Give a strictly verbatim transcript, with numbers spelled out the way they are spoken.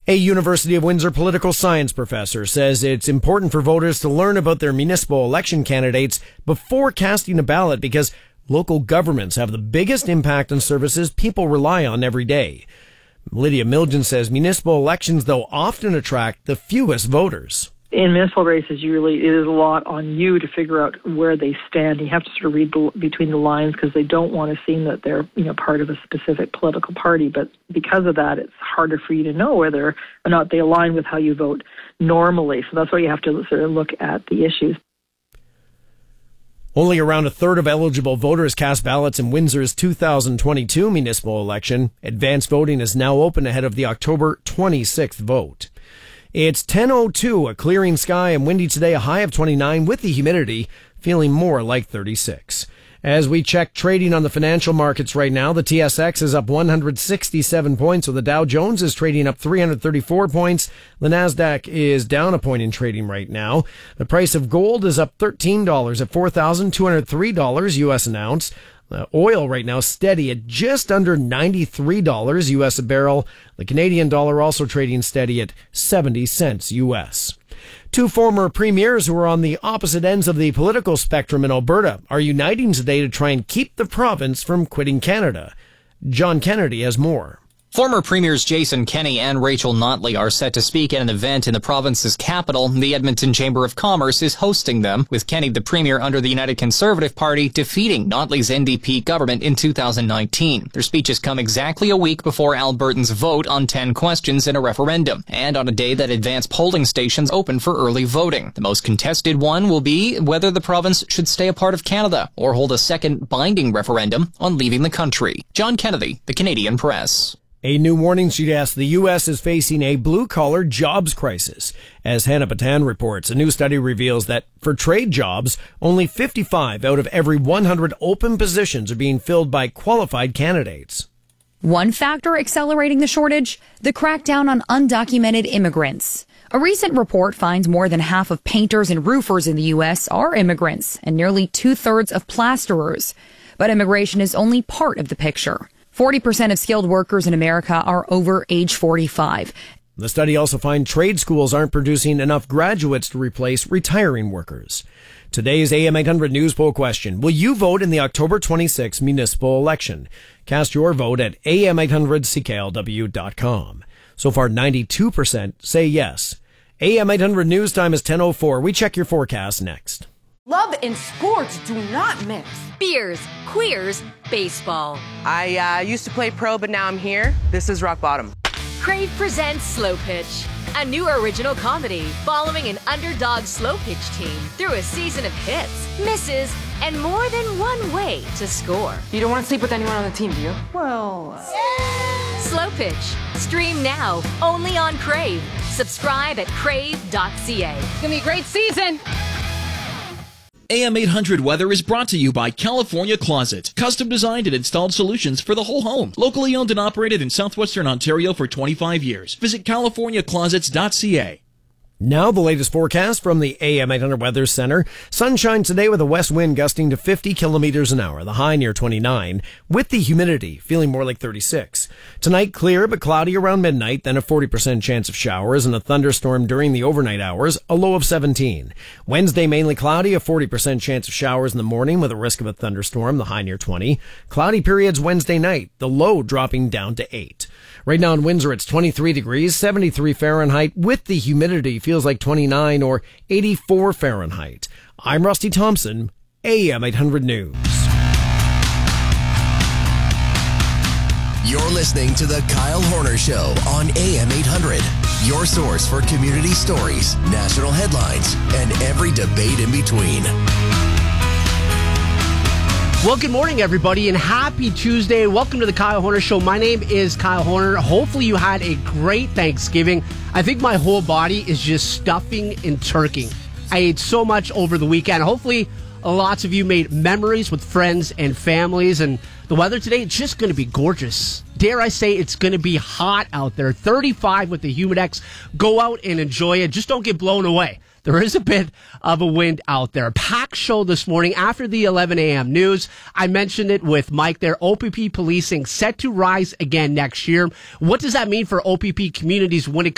A University of Windsor political science professor says it's important for voters to learn about their municipal election candidates before casting a ballot because local governments have the biggest impact on services people rely on every day. Lydia Milgen says municipal elections, though, often attract the fewest voters. In municipal races, you really, it is a lot on you to figure out where they stand. You have to sort of read the, between the lines because they don't want to seem that they're, you know, part of a specific political party. But because of that, it's harder for you to know whether or not they align with how you vote normally. So that's why you have to sort of look at the issues. Only around a third of eligible voters cast ballots in Windsor's two thousand twenty-two municipal election. Advanced voting is now open ahead of the October twenty-sixth vote. It's ten oh two, a clearing sky and windy today, a high of twenty-nine with the humidity feeling more like thirty-six. As we check trading on the financial markets right now, the T S X is up one hundred sixty-seven points, so the Dow Jones is trading up three hundred thirty-four points. The Nasdaq is down a point in trading right now. The price of gold is up thirteen dollars at four thousand two hundred three dollars U S an ounce. Uh, oil right now steady at just under ninety-three dollars U S a barrel. The Canadian dollar also trading steady at seventy cents U S. Two former premiers who are on the opposite ends of the political spectrum in Alberta are uniting today to try and keep the province from quitting Canada. John Kennedy has more. Former Premiers Jason Kenney and Rachel Notley are set to speak at an event in the province's capital. The Edmonton Chamber of Commerce is hosting them, with Kenney, the Premier under the United Conservative Party, defeating Notley's N D P government in two thousand nineteen. Their speeches come exactly a week before Albertans vote on ten questions in a referendum, and on a day that advanced polling stations open for early voting. The most contested one will be whether the province should stay a part of Canada or hold a second binding referendum on leaving the country. John Kennedy, The Canadian Press. A new warning suggests the U S is facing a blue-collar jobs crisis. As Hannah Patan reports, a new study reveals that for trade jobs, only fifty-five out of every one hundred open positions are being filled by qualified candidates. One factor accelerating the shortage, the crackdown on undocumented immigrants. A recent report finds more than half of painters and roofers in the U S are immigrants, and nearly two-thirds of plasterers. But immigration is only part of the picture. forty percent of skilled workers in America are over age forty-five. The study also finds trade schools aren't producing enough graduates to replace retiring workers. Today's A M eight hundred News Poll question: will you vote in the October twenty-sixth municipal election? Cast your vote at A M eight hundred C K L W dot com. So far, ninety-two percent say yes. A M eight hundred News Time is ten oh four. We check your forecast next. Love and sports do not mix. Beers, queers, baseball. I uh, used to play pro, but now I'm here. This is rock bottom. Crave presents Slow Pitch, a new original comedy following an underdog slow pitch team through a season of hits, misses, and more than one way to score. You don't want to sleep with anyone on the team, do you? Well... Uh... Slow Pitch. Stream now, only on Crave. Subscribe at crave dot c a. It's going to be a great season. A M eight hundred Weather is brought to you by California Closet. Custom designed and installed solutions for the whole home. Locally owned and operated in southwestern Ontario for twenty-five years. Visit california closets dot c a. Now the latest forecast from the A M eight hundred Weather Center. Sunshine today with a west wind gusting to fifty kilometers an hour, the high near twenty-nine, with the humidity feeling more like thirty-six. Tonight clear but cloudy around midnight, then a forty percent chance of showers and a thunderstorm during the overnight hours, a low of seventeen. Wednesday mainly cloudy, a forty percent chance of showers in the morning with a risk of a thunderstorm, the high near twenty. Cloudy periods Wednesday night, the low dropping down to eight. Right now in Windsor, it's twenty-three degrees, seventy-three Fahrenheit, with the humidity feels like twenty-nine or eighty-four Fahrenheit. I'm Rusty Thompson, A M eight hundred News. You're listening to the Kyle Horner Show on A M eight hundred. Your source for community stories, national headlines, and every debate in between. Well, good morning, everybody, and happy Tuesday. Welcome to the Kyle Horner Show. My name is Kyle Horner. Hopefully you had a great Thanksgiving. I think my whole body is just stuffing and turkey. I ate so much over the weekend. Hopefully lots of you made memories with friends and families. And the weather today, it's just going to be gorgeous. Dare I say it's going to be hot out there. thirty-five with the Humidex. Go out and enjoy it. Just don't get blown away. There is a bit of a wind out there. Packed show this morning after the eleven a.m. news. I mentioned it with Mike there. O P P policing set to rise again next year. What does that mean for O P P communities when it